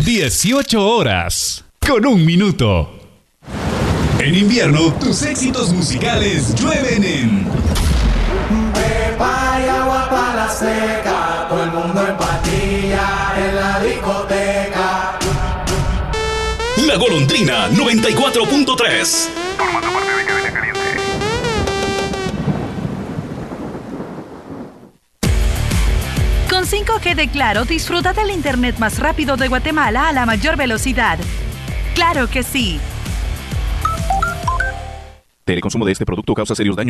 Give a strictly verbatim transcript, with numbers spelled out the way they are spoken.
dieciocho horas con un minuto. En invierno, tus éxitos musicales llueven en Pepa y agua para la seca, todo el mundo en patilla en la discoteca. La Golondrina noventa y cuatro punto tres. Con cinco G de Claro, disfruta del internet más rápido de Guatemala a la mayor velocidad. ¡Claro que sí! El consumo de este producto causa serios daños